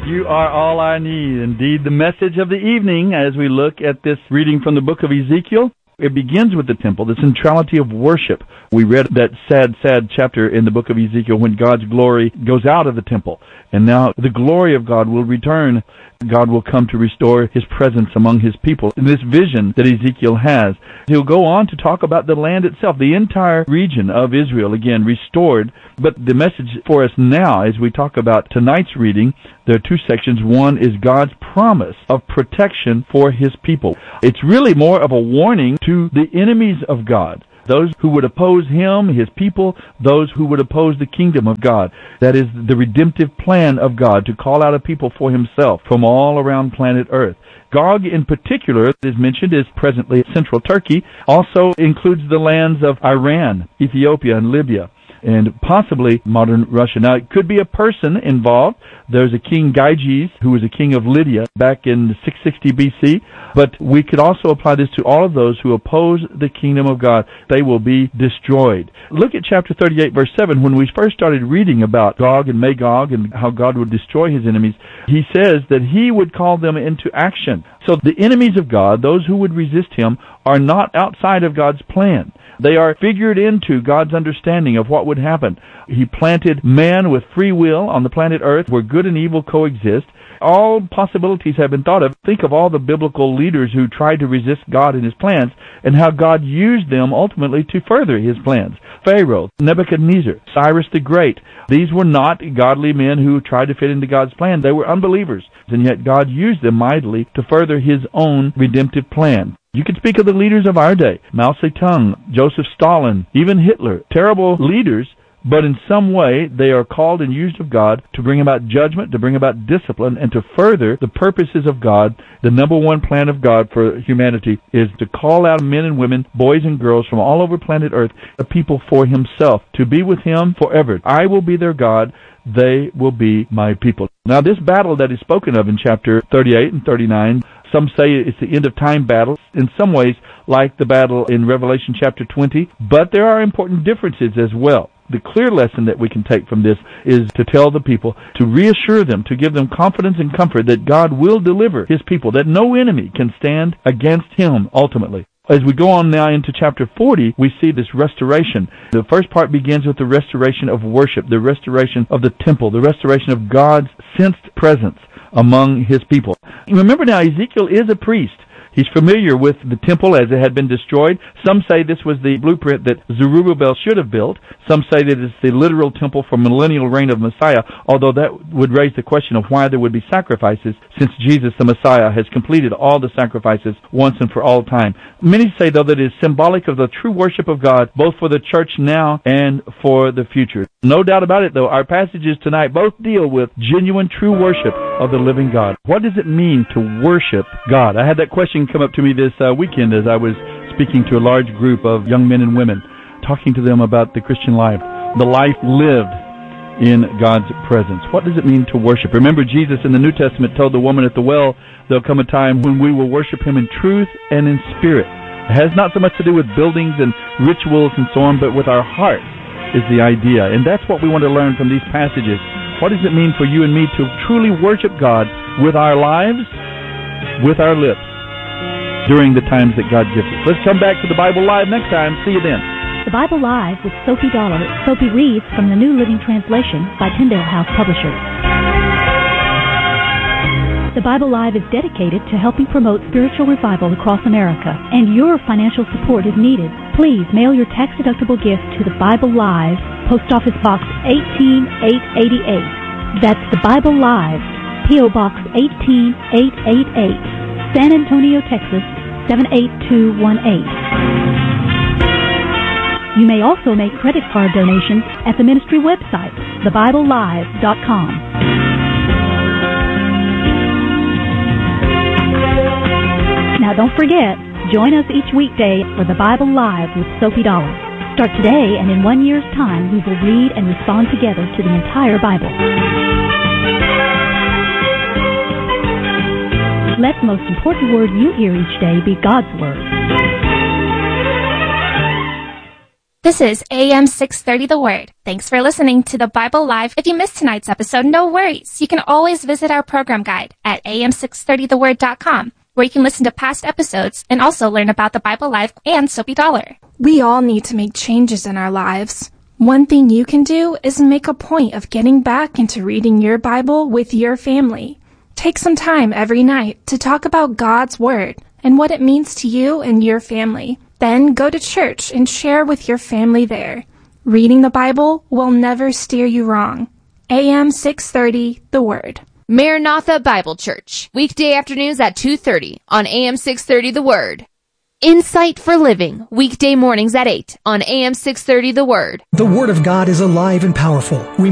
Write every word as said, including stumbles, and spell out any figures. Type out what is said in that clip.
right, you are all I need. Indeed, the message of the evening as we look at this reading from the book of Ezekiel. It begins with the temple, the centrality of worship. We read that sad, sad chapter in the book of Ezekiel when God's glory goes out of the temple. And now the glory of God will return. God will come to restore His presence among His people. In this vision that Ezekiel has, he'll go on to talk about the land itself, the entire region of Israel, again, restored. But the message for us now, as we talk about tonight's reading, there are two sections. One is God's promise of protection for His people. It's really more of a warning to the enemies of God, those who would oppose Him, His people, those who would oppose the kingdom of God. That is the redemptive plan of God, to call out a people for Himself from all around planet Earth. Gog in particular, as mentioned, is presently central Turkey, also includes the lands of Iran, Ethiopia, and Libya, and possibly modern Russia. Now, it could be a person involved. There's a king Gyges, who was a king of Lydia back in six sixty B C, but we could also apply this to all of those who oppose the kingdom of God. They will be destroyed. Look at chapter thirty-eight, verse seven. When we first started reading about Gog and Magog and how God would destroy His enemies, He says that He would call them into action. So the enemies of God, those who would resist Him, are not outside of God's plan. They are figured into God's understanding of what would happen. He planted man with free will on the planet Earth where good and evil coexist. All possibilities have been thought of. Think of all the biblical leaders who tried to resist God and His plans and how God used them ultimately to further His plans. Pharaoh, Nebuchadnezzar, Cyrus the Great. These were not godly men who tried to fit into God's plan. They were unbelievers, and yet God used them mightily to further His own redemptive plan. You could speak of the leaders of our day, Mao Zedong, Joseph Stalin, even Hitler, terrible leaders, but in some way they are called and used of God to bring about judgment, to bring about discipline, and to further the purposes of God. The number one plan of God for humanity is to call out men and women, boys and girls from all over planet Earth, a people for Himself, to be with Him forever. I will be their God. They will be my people. Now, this battle that is spoken of in chapter thirty-eight and thirty-nine, some say it's the end of time battle, in some ways like the battle in Revelation chapter twenty, but there are important differences as well. The clear lesson that we can take from this is to tell the people, to reassure them, to give them confidence and comfort that God will deliver His people, that no enemy can stand against Him ultimately. As we go on now into chapter forty, we see this restoration. The first part begins with the restoration of worship, the restoration of the temple, the restoration of God's sensed presence among His people. Remember now, Ezekiel is a priest. He's familiar with the temple as it had been destroyed. Some say this was the blueprint that Zerubbabel should have built. Some say that it's the literal temple for millennial reign of Messiah, although that would raise the question of why there would be sacrifices, since Jesus the Messiah has completed all the sacrifices once and for all time. Many say, though, that it is symbolic of the true worship of God, both for the church now and for the future. No doubt about it, though, our passages tonight both deal with genuine, true worship of the living God. What does it mean to worship God? I had that question come up to me this uh, weekend as I was speaking to a large group of young men and women, talking to them about the Christian life, the life lived in God's presence. What does it mean to worship? Remember, Jesus in the New Testament told the woman at the well, there'll come a time when we will worship Him in truth and in spirit. It has not so much to do with buildings and rituals and so on, but with our hearts is the idea. And that's what we want to learn from these passages. What does it mean for you and me to truly worship God with our lives, with our lips, during the times that God gives us? Let's come back to the Bible Live next time. See you then. The Bible Live with Sophie Dollar. Sophie reads from the New Living Translation by Tyndale House Publishers. The Bible Live is dedicated to helping promote spiritual revival across America, and your financial support is needed. Please mail your tax-deductible gift to the Bible Live, Post Office Box eighteen eight eighty-eight. That's the Bible Live, P O. Box eighteen eight eighty-eight, San Antonio, Texas seven eight two one eight. You may also make credit card donations at the ministry website, the bible live dot com. Now don't forget, join us each weekday for the Bible Live with Sophie Dollar. Start today, and in one year's time, we will read and respond together to the entire Bible. Let the most important word you hear each day be God's Word. This is A M six thirty The Word. Thanks for listening to the Bible Live. If you missed tonight's episode, no worries. You can always visit our program guide at a m six thirty the word dot com, where you can listen to past episodes and also learn about the Bible Live and Soapy Dollar. We all need to make changes in our lives. One thing you can do is make a point of getting back into reading your Bible with your family. Take some time every night to talk about God's Word and what it means to you and your family. Then go to church and share with your family there. Reading the Bible will never steer you wrong. A M six thirty, The Word. Maranatha Bible Church, weekday afternoons at two thirty on A M six thirty The Word. Insight for Living, weekday mornings at eight on A M six thirty The Word. The Word of God is alive and powerful.